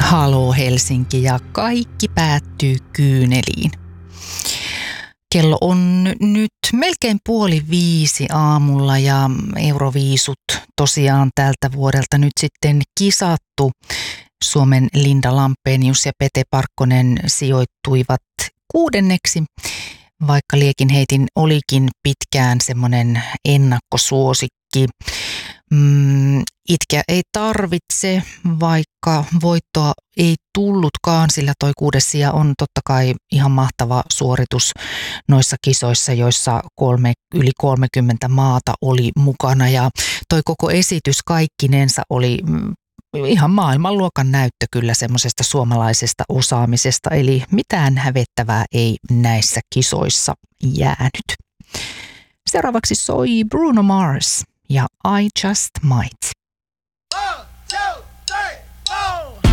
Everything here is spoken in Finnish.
Haloo Helsinki ja kaikki päättyy kyyneliin. Kello on nyt melkein 4:30 aamulla ja Euroviisut tosiaan tältä vuodelta nyt sitten kisattu. Suomen Linda Lampenius ja Pete Parkkonen sijoittuivat 6. vaikka Liekinheitin olikin pitkään semmoinen ennakkosuosikki. Itkeä ei tarvitse, vaikka voittoa ei tullutkaan, sillä toi 6. sija on totta kai ihan mahtava suoritus noissa kisoissa, joissa yli 30 maata oli mukana. Ja toi koko esitys kaikkinensa oli ihan maailmanluokan näyttö kyllä semmoisesta suomalaisesta osaamisesta, eli mitään hävettävää ei näissä kisoissa jäänyt. Seuraavaksi soi Bruno Mars ja I Just Might.